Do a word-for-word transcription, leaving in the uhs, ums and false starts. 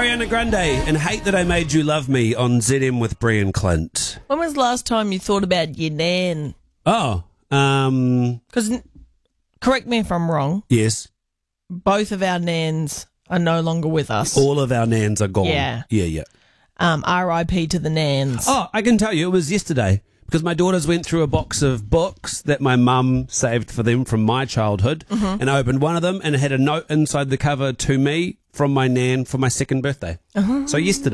Ariana Grande and Hate That I Made You Love Me on Z M with Brie and Clint. When was the last time you thought about your nan? Oh, um... Because, correct me if I'm wrong, yes. both of our nans are no longer with us. All of our nans are gone. Yeah. Yeah, yeah. Um, R I P to the nans. Oh, I can tell you, it was yesterday. Because my daughters went through a box of books that my mum saved for them from my childhood. Mm-hmm. And I opened one of them and it had a note inside the cover to me from my nan for my second birthday. Uh-huh. So yesterday.